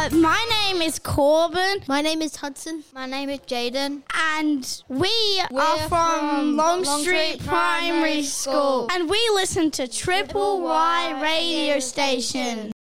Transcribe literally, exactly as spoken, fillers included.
Uh, my name is Corbin. My name is Hudson. My name is Jaden. And we We're are from, from Long, Long Street, Street Primary Primary School. School. And we listen to Triple Y radio station.